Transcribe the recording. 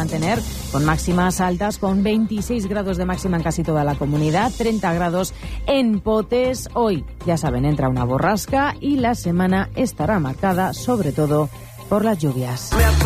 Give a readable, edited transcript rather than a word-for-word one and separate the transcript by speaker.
Speaker 1: mantener con máximas altas, con 26 grados de máxima en casi toda la comunidad, 30 grados en Potes. Hoy, ya saben, entra una borrasca y la semana estará marcada sobre todo por las lluvias.